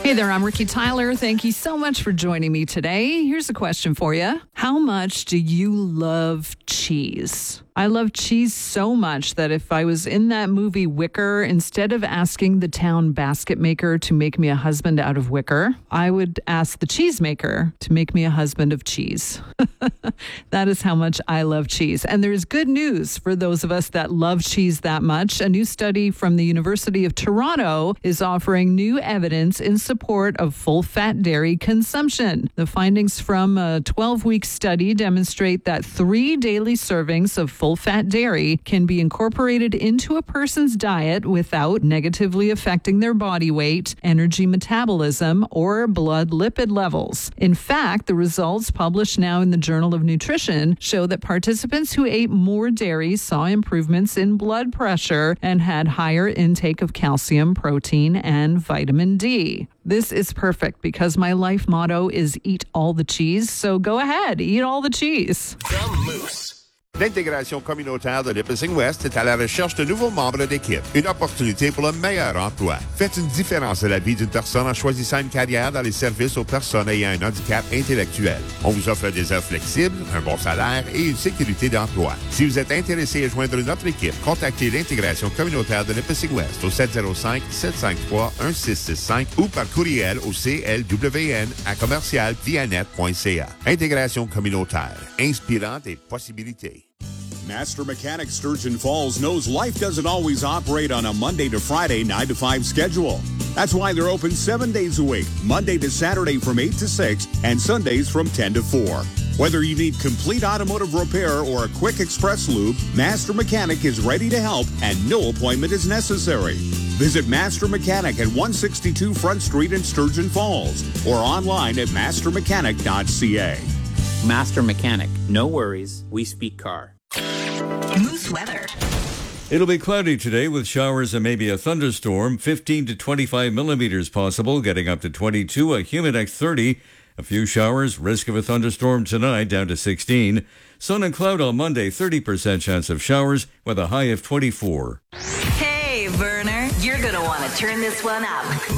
Hey there, I'm Ricky Tyler. Thank you so much for joining me today. Here's a question for you. How much do you love cheese? I love cheese so much that if I was in that movie Wicker, instead of asking the town basket maker to make me a husband out of wicker, I would ask the cheese maker to make me a husband of cheese. That is how much I love cheese. And there's good news for those of us that love cheese that much. A new study from the University of Toronto is offering new evidence in support of full-fat dairy consumption. The findings from a 12-week study demonstrate that 3 daily servings of full-fat dairy can be incorporated into a person's diet without negatively affecting their body weight, energy metabolism, or blood lipid levels. In fact, the results published now in the Journal of Nutrition show that participants who ate more dairy saw improvements in blood pressure and had higher intake of calcium, protein, and vitamin D. This is perfect because my life motto is eat all the cheese. So go ahead, eat all the cheese. The Moose. L'intégration communautaire de l'Ipsing West est à la recherche de nouveaux membres d'équipe. Une opportunité pour le meilleur emploi. Faites une différence à la vie d'une personne en choisissant une carrière dans les services aux personnes ayant un handicap intellectuel. On vous offre des heures flexibles, un bon salaire et une sécurité d'emploi. Si vous êtes intéressé à joindre notre équipe, contactez l'intégration communautaire de l'Ipsing West au 705-753-1665 ou par courriel au clwn@commercialvianet.ca. Intégration communautaire, inspirant des possibilités. Master Mechanic Sturgeon Falls knows life doesn't always operate on a Monday to Friday 9 to 5 schedule. That's why they're open 7 days a week, Monday to Saturday from 8 to 6 and Sundays from 10 to 4. Whether you need complete automotive repair or a quick express lube, Master Mechanic is ready to help and no appointment is necessary. Visit Master Mechanic at 162 Front Street in Sturgeon Falls or online at mastermechanic.ca. Master Mechanic. No worries. We speak car. Moose weather. It'll be cloudy today with showers and maybe a thunderstorm. 15 to 25 millimeters possible, getting up to 22. A Humidex 30. A few showers. Risk of a thunderstorm tonight down to 16. Sun and cloud on Monday. 30% chance of showers with a high of 24. Hey, Werner, you're going to want to turn this one up.